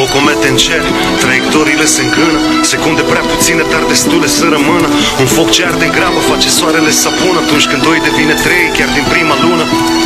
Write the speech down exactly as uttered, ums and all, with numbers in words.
Două comete în cer, traiectoriile se îngână, secunde prea puține, dar destule să rămână. Un foc ce arde grabă face soarele să apună, atunci când doi devine trei chiar din prima lună.